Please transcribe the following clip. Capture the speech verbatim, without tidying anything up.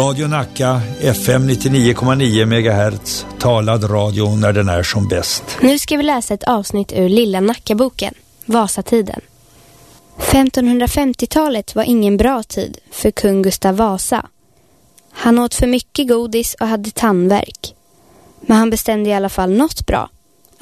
Radio Nacka, F M nittionio komma nio megahertz, talad radio när den är som bäst. Nu ska vi läsa ett avsnitt ur Lilla Nackaboken, Vasatiden. femtonhundrafemtiotalet var ingen bra tid för kung Gustav Vasa. Han åt för mycket godis och hade tandvärk. Men han bestämde i alla fall något bra.